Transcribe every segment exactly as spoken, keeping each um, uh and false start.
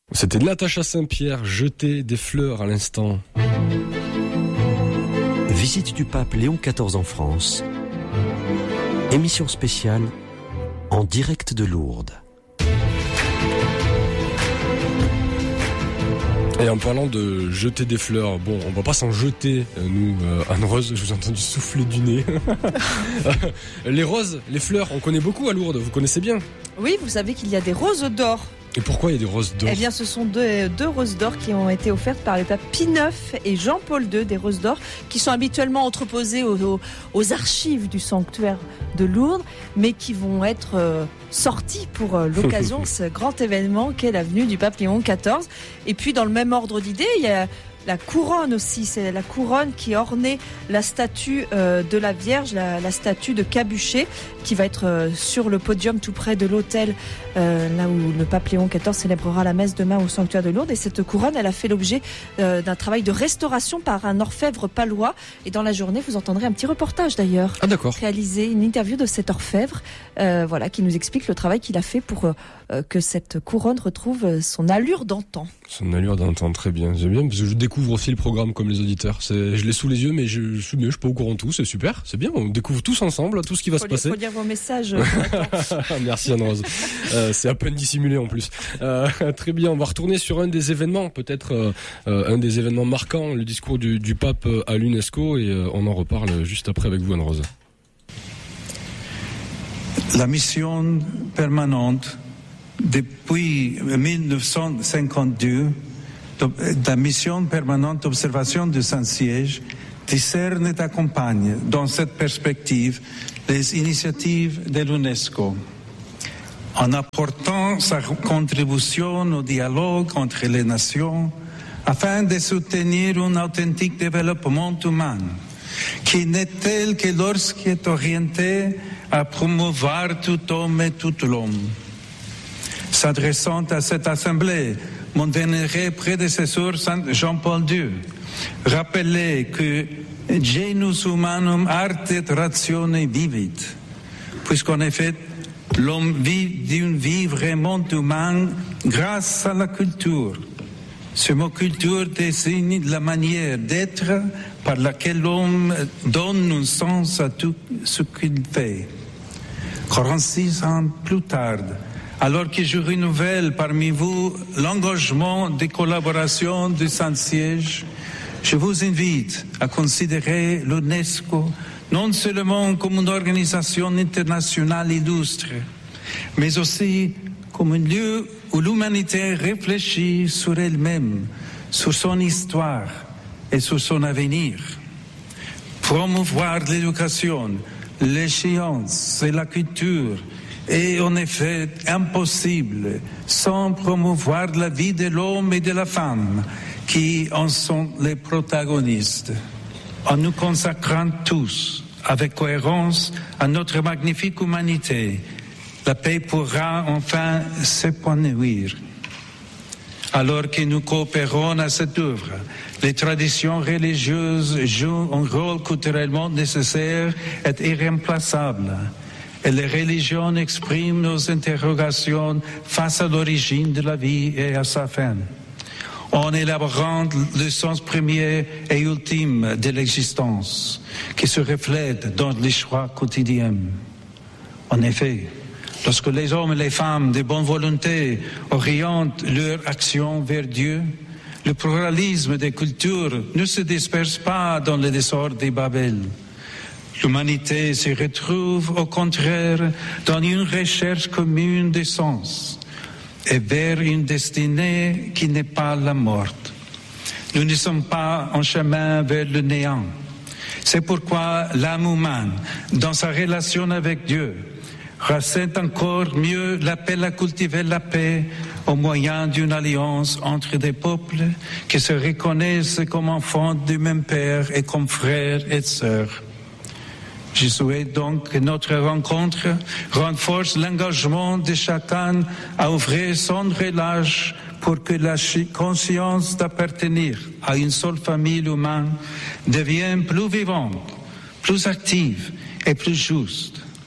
C'était Natacha Saint-Pierre, jeter des fleurs à l'instant. Visite du pape Léon quatorze en France. Émission spéciale en direct de Lourdes. Et en parlant de jeter des fleurs, bon, on va pas s'en jeter, nous, euh, Anne-Rose, je vous ai entendu souffler du nez. Les roses, les fleurs, on connaît beaucoup à Lourdes, vous connaissez bien. Oui, vous savez qu'il y a des roses d'or. Et pourquoi il y a des roses d'or ? Eh bien, ce sont deux, deux roses d'or qui ont été offertes par le pape Pie neuf et Jean-Paul deux, des roses d'or qui sont habituellement entreposées aux, aux, aux archives du sanctuaire de Lourdes, mais qui vont être euh, sorties pour euh, l'occasion, ce grand événement qu'est la venue du pape Léon quatorze. Et puis, dans le même ordre d'idée, il y a la couronne aussi, c'est la couronne qui ornait la statue euh, de la Vierge, la, la statue de Cabuchet, qui va être euh, sur le podium tout près de l'autel, euh, là où le pape Léon quatorze célébrera la messe demain au sanctuaire de Lourdes. Et cette couronne, elle a fait l'objet euh, d'un travail de restauration par un orfèvre palois. Et dans la journée, vous entendrez un petit reportage d'ailleurs. Ah d'accord. Réaliser une interview de cet orfèvre, euh, voilà, qui nous explique le travail qu'il a fait pour euh, que cette couronne retrouve son allure d'antan. Son allure d'antan, très bien. J'aime bien parce que je découvre aussi le programme comme les auditeurs. C'est, je l'ai sous les yeux, mais je, je suis mieux, je suis pas au courant de tout. C'est super, c'est bien. On découvre tous ensemble tout ce qui va faut se lire, passer. Faut lire vos messages. Merci Anne-Rose. Euh, c'est à peine dissimulé en plus. Euh, très bien. On va retourner sur un des événements, peut-être euh, un des événements marquants, le discours du, du pape à l'UNESCO, et euh, on en reparle juste après avec vous, Anne-Rose. La mission permanente depuis mille neuf cent cinquante-deux, la mission permanente d'observation du Saint-Siège discerne et accompagne dans cette perspective les initiatives de l'UNESCO. En apportant sa contribution au dialogue entre les nations afin de soutenir un authentique développement humain qui n'est tel que lorsqu'il est orienté à promouvoir tout homme et tout l'homme. S'adressant à cette assemblée, mon vénéré prédécesseur Saint Jean-Paul deux rappelait que genus humanum arte et ratione vivit, puisqu'en effet l'homme vit d'une vie vraiment humaine grâce à la culture. Ce mot culture désigne la manière d'être par laquelle l'homme donne un sens à tout ce qu'il fait. quarante-six ans plus tard, alors que je renouvelle parmi vous l'engagement de collaboration du Saint-Siège, je vous invite à considérer l'UNESCO non seulement comme une organisation internationale illustre, mais aussi comme un lieu où l'humanité réfléchit sur elle-même, sur son histoire et sur son avenir. Promouvoir l'éducation, les sciences et la culture est en effet impossible sans promouvoir la vie de l'homme et de la femme qui en sont les protagonistes. En nous consacrant tous avec cohérence à notre magnifique humanité, la paix pourra enfin s'épanouir. Alors que nous coopérons à cette œuvre, les traditions religieuses jouent un rôle culturellement nécessaire et irremplaçable. Et les religions expriment nos interrogations face à l'origine de la vie et à sa fin, en élaborant le sens premier et ultime de l'existence, qui se reflète dans les choix quotidiens. En effet, lorsque les hommes et les femmes de bonne volonté orientent leur action vers Dieu, le pluralisme des cultures ne se disperse pas dans le désordre des Babel. L'humanité se retrouve au contraire dans une recherche commune des sens et vers une destinée qui n'est pas la mort. Nous ne sommes pas en chemin vers le néant. C'est pourquoi l'âme humaine, dans sa relation avec Dieu, ressent encore mieux l'appel à cultiver la paix au moyen d'une alliance entre des peuples qui se reconnaissent comme enfants du même Père et comme frères et sœurs. Je souhaite donc que notre rencontre renforce l'engagement de chacun à ouvrir sans relâche pour que la conscience d'appartenir à une seule famille humaine devienne plus vivante, plus active et plus juste.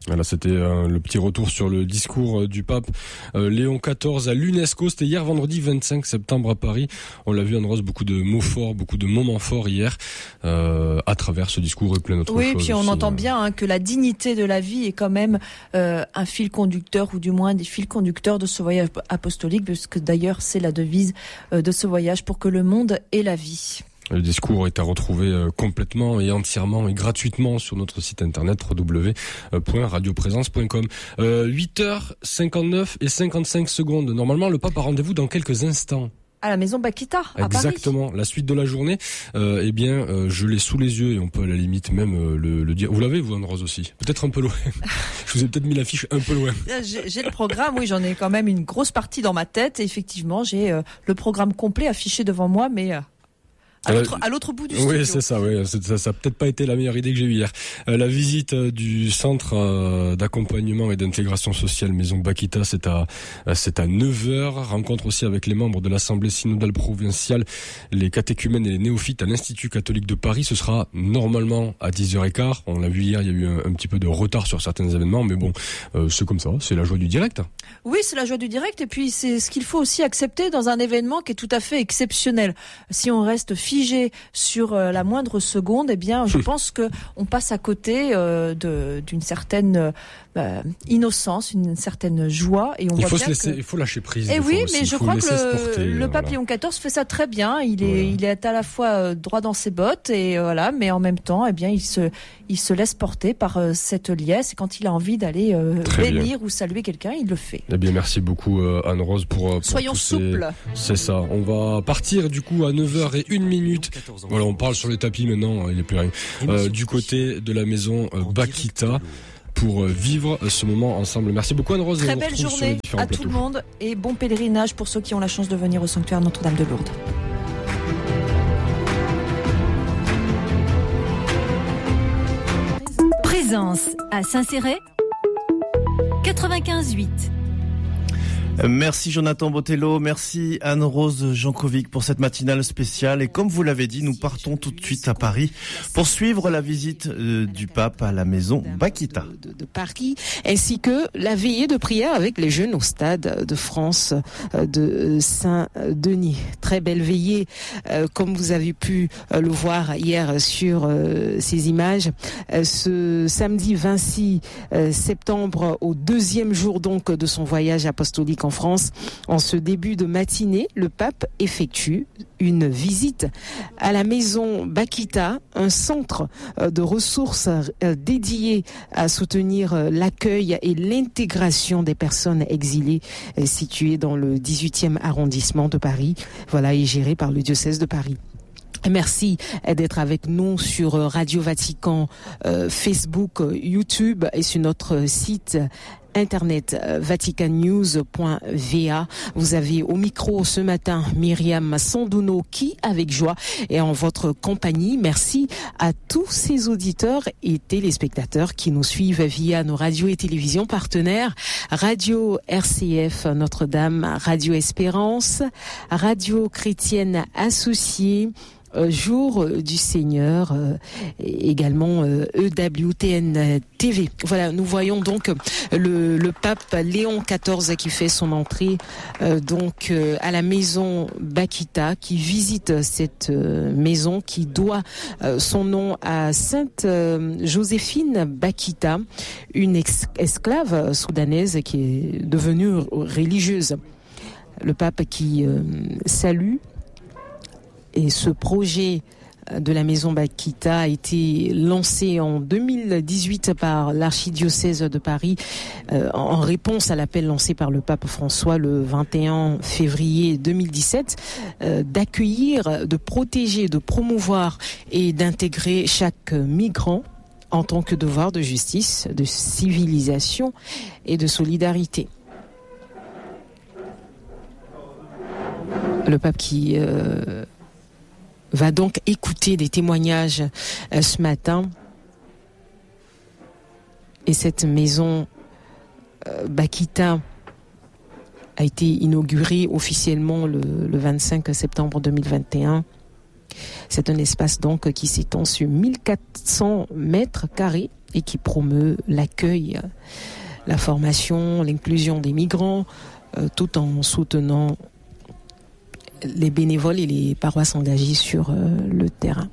Voilà, c'était euh, le petit retour sur le discours euh, du pape euh, Léon quatorze à l'UNESCO. C'était hier vendredi vingt-cinq septembre à Paris. On l'a vu, Anne-Rose, beaucoup de mots forts, beaucoup de moments forts hier euh, à travers ce discours et plein d'autres oui, choses. Oui, puis on aussi, entend euh... bien hein, que la dignité de la vie est quand même euh, un fil conducteur, ou du moins des fils conducteurs de ce voyage apostolique, puisque d'ailleurs c'est la devise euh, de ce voyage, pour que le monde ait la vie. Le discours est à retrouver euh, complètement et entièrement et gratuitement sur notre site internet w w w point radio présence point com. Euh, huit heures cinquante-neuf et cinquante-cinq secondes. Normalement, le pape a rendez-vous dans quelques instants. À la maison Bakita, à Exactement. Paris. La suite de la journée, euh, eh bien, euh, je l'ai sous les yeux et on peut à la limite même euh, le, le dire. Vous l'avez, vous, Anne-Rose, aussi? Peut-être un peu loin. Je vous ai peut-être mis l'affiche un peu loin. J'ai, j'ai le programme, oui, j'en ai quand même une grosse partie dans ma tête. Et effectivement, j'ai euh, le programme complet affiché devant moi, mais... Euh... À l'autre, à l'autre bout du studio. Oui, c'est ça, oui. Ça, ça a peut-être pas été la meilleure idée que j'ai eue hier. Euh, la visite euh, du centre euh, d'accompagnement et d'intégration sociale Maison Bakita, c'est à, euh, c'est à neuf heures. Rencontre aussi avec les membres de l'Assemblée synodale provinciale, les catéchumènes et les néophytes à l'Institut catholique de Paris. Ce sera normalement à dix heures quinze. On l'a vu hier, il y a eu un, un petit peu de retard sur certains événements, mais bon, euh, c'est comme ça, c'est la joie du direct. Oui, c'est la joie du direct, et puis c'est ce qu'il faut aussi accepter dans un événement qui est tout à fait exceptionnel. Si on reste figé sur euh, la moindre seconde, eh bien, je pense que on passe à côté euh, de, d'une certaine euh, innocence, une certaine joie, et on il voit faut bien se laisser, que... il faut lâcher prise. Et oui, aussi. mais je crois que le, porter, le pape Léon quatorze fait ça très bien. Il est, voilà. il est à la fois droit dans ses bottes et euh, voilà, mais en même temps, eh bien, il se, il se laisse porter par euh, cette liesse. Et quand il a envie d'aller euh, bénir ou saluer quelqu'un, il le fait. Eh bien, merci beaucoup euh, Anne-Rose pour, pour soyons tous souples. Ces... C'est ça. On va partir du coup à neuf heures et une minute. Voilà, on parle sur les tapis maintenant. Il n'est plus rien. Euh, du côté de la maison euh, Bakita, pour vivre ce moment ensemble. Merci beaucoup Anne-Rose. Très belle journée à plateaux. Tout le monde, et bon pèlerinage pour ceux qui ont la chance de venir au sanctuaire Notre-Dame de Lourdes. Présence à Saint-Céré quatre-vingt-quinze huit. Merci Jonathan Botello, merci Anne-Rose Jankovic pour cette matinale spéciale. Et comme vous l'avez dit, nous partons tout de suite à Paris pour suivre la visite euh, du pape à la maison Bakita. De, de, de Paris, ainsi que la veillée de prière avec les jeunes au stade de France euh, de Saint-Denis. Très belle veillée, euh, comme vous avez pu euh, le voir hier sur euh, ces images. Euh, ce samedi vingt-six septembre, au deuxième jour donc de son voyage apostolique en France, en ce début de matinée, le pape effectue une visite à la maison Bakita, un centre de ressources dédié à soutenir l'accueil et l'intégration des personnes exilées, situé dans le dix-huitième arrondissement de Paris, voilà, et géré par le diocèse de Paris. Merci d'être avec nous sur Radio Vatican, euh, Facebook, YouTube et sur notre site Internet vatican news point v a. Vous avez au micro ce matin Myriam Sanduno qui, avec joie, est en votre compagnie. Merci à tous ces auditeurs et téléspectateurs qui nous suivent via nos radios et télévisions partenaires. Radio R C F Notre-Dame, Radio Espérance, Radio Chrétienne Associée, Euh, Jour du Seigneur, euh, également euh, E W T N T V. Voilà, nous voyons donc le, le pape Léon quatorze qui fait son entrée euh, donc euh, à la maison Bakita, qui visite cette euh, maison qui doit euh, son nom à Sainte euh, Joséphine Bakita, une ex- esclave soudanaise qui est devenue religieuse. Le pape qui euh, salue. Et ce projet de la maison Bakita a été lancé en deux mille dix-huit par l'archidiocèse de Paris euh, en réponse à l'appel lancé par le pape François le vingt et un février deux mille dix-sept euh, d'accueillir, de protéger, de promouvoir et d'intégrer chaque migrant en tant que devoir de justice, de civilisation et de solidarité. Le pape qui euh, va donc écouter des témoignages euh, ce matin. Et cette maison euh, Bakita a été inaugurée officiellement le, le vingt-cinq septembre deux mille vingt et un. C'est un espace donc qui s'étend sur mille quatre cents mètres carrés et qui promeut l'accueil, la formation, l'inclusion des migrants, euh, tout en soutenant les bénévoles et les paroisses engagées sur euh, le terrain.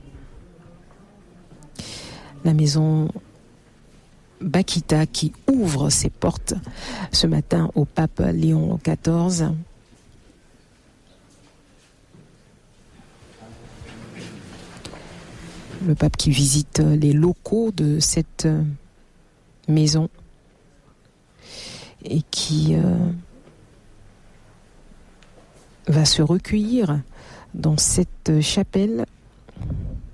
La maison Bakita qui ouvre ses portes ce matin au pape Léon quatorze. Le pape qui visite les locaux de cette maison et qui euh, va se recueillir dans cette chapelle